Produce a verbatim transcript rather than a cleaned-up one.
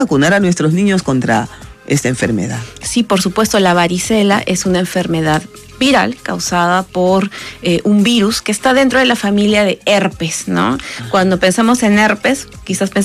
vacunar a nuestros niños contra esta enfermedad. Sí, por supuesto, la varicela es una enfermedad viral causada por eh, un virus que está dentro de la familia de herpes, ¿no? Cuando pensamos en herpes, quizás pensamos